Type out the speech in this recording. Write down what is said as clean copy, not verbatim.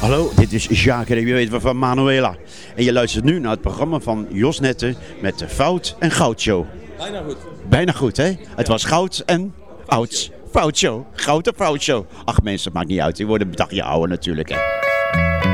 Hallo, dit is Jacques en je weet wat van Manuela. En je luistert nu naar het programma van Jos Netten met de Fout en Goud Show. Bijna goed. Bijna goed, hè? Het was goud en oud. Fout Show. Goud en Fout Show. Ach mensen, het maakt niet uit. Die worden een dagje ouder natuurlijk, hè.